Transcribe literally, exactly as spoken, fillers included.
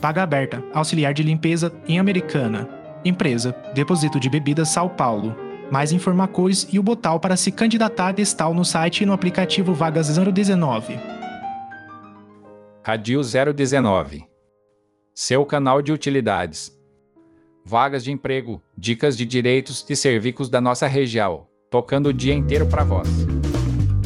Vaga aberta, auxiliar de limpeza em Americana. Empresa, Depósito de Bebidas São Paulo. Mais informações e o botão para se candidatar está no site e no aplicativo Vagas zero dezenove. Radio zero dezenove. Seu canal de utilidades. Vagas de emprego, dicas de direitos e serviços da nossa região, tocando o dia inteiro para vós.